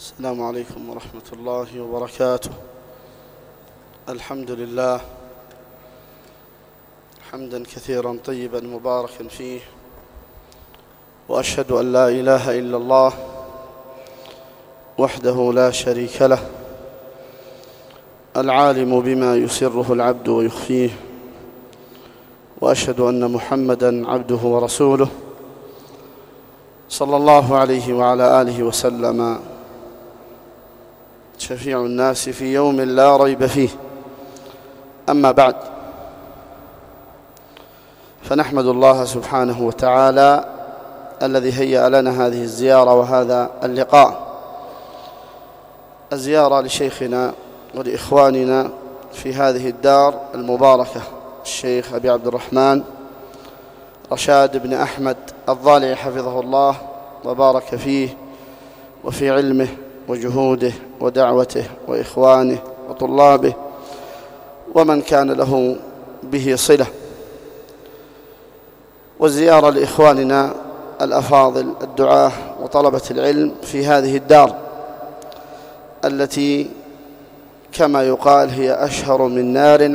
السلام عليكم ورحمة الله وبركاته. الحمد لله حمدا كثيرا طيبا مباركا فيه، وأشهد أن لا إله إلا الله وحده لا شريك له، العالم بما يسره العبد ويخفيه، وأشهد أن محمدا عبده ورسوله صلى الله عليه وعلى آله وسلم، شفيع الناس في يوم لا ريب فيه. أما بعد، فنحمد الله سبحانه وتعالى الذي هيأ لنا هذه الزيارة وهذا اللقاء، الزيارة لشيخنا ولإخواننا في هذه الدار المباركة، الشيخ أبي عبد الرحمن رشاد بن أحمد الضالعي حفظه الله وبارك فيه وفي علمه وجهوده ودعوته وإخوانه وطلابه ومن كان له به صلة، والزيارة لإخواننا الأفاضل الدعاة وطلبة العلم في هذه الدار التي كما يقال هي أشهر من نار